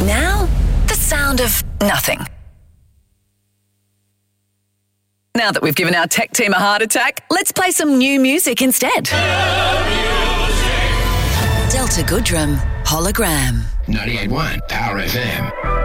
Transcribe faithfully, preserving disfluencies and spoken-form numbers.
Now, the sound of nothing. Now that we've given our tech team a heart attack, let's play some new music instead. Delta Goodrum, Hologram. ninety-eight point one Power F M.